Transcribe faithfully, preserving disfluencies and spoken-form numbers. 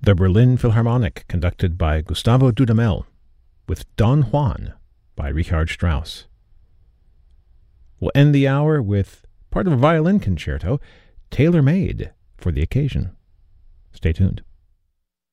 the Berlin Philharmonic, conducted by Gustavo Dudamel, with Don Juan by Richard Strauss. We'll end the hour with part of a violin concerto tailor-made for the occasion. Stay tuned.